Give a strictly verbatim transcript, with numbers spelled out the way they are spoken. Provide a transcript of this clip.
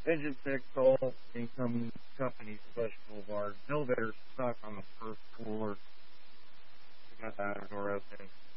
Engine fixed, all incoming company Special Boulevard. Elevator stuck on the first floor. We got that door open.